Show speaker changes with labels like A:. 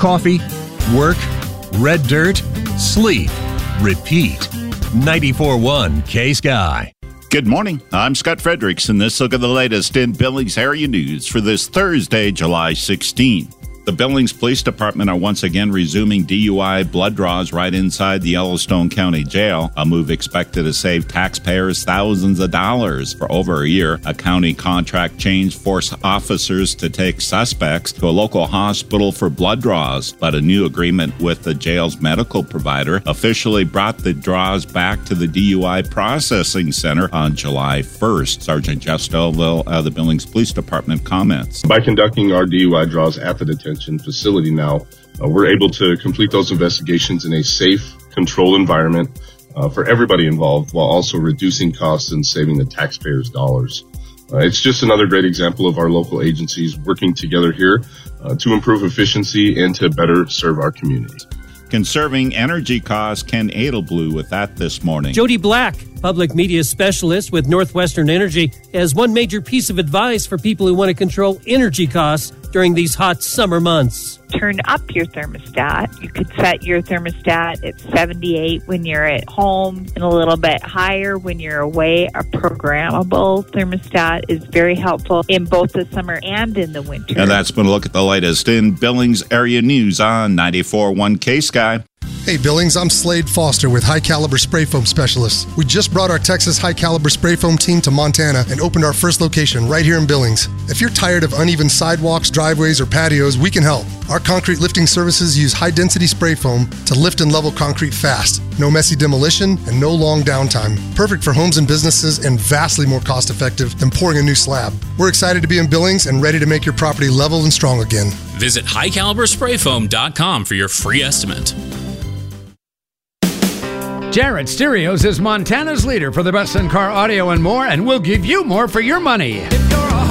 A: Coffee, work, red dirt, sleep, repeat. 94.1 K-Sky.
B: Good morning. I'm Scott Fredericks, and this look at the latest in Billings area news for this Thursday, July 16. The Billings Police Department are once again resuming DUI blood draws right inside the Yellowstone County Jail, a move expected to save taxpayers thousands of dollars. For over a year, a county contract change forced officers to take suspects to a local hospital for blood draws, but a new agreement with the jail's medical provider officially brought the draws back to the DUI Processing Center on July 1st. Sergeant Jeff Stovall of the Billings Police Department comments.
C: By conducting our DUI draws at the detention facility now, we're able to complete those investigations in a safe, controlled environment for everybody involved, while also reducing costs and saving the taxpayers' dollars. It's just another great example of our local agencies working together here to improve efficiency and to better serve our community.
B: Conserving energy costs, Ken Edelblue with that this morning.
D: Jody Black, public media specialist with Northwestern Energy, has one major piece of advice for people who want to control energy costs during these hot summer months.
E: Turn up your thermostat. You could set your thermostat at 78 when you're at home and a little bit higher when you're away. A programmable thermostat is very helpful in both the summer and in the winter.
B: And that's been a look at the latest in Billings area news on 94.1 K-Sky.
F: Hey Billings, I'm Slade Foster with High Caliber Spray Foam Specialists. We just brought our Texas High Caliber Spray Foam team to Montana and opened our first location right here in Billings. If you're tired of uneven sidewalks, driveways, or patios, we can help. Our concrete lifting services use high-density spray foam to lift and level concrete fast. No messy demolition and no long downtime. Perfect for homes and businesses and vastly more cost-effective than pouring a new slab. We're excited to be in Billings and ready to make your property level and strong again.
G: Visit highcalibersprayfoam.com for your free estimate.
H: Jarrett Stereos is Montana's leader for the best in car audio and more, and we'll give you more for your money.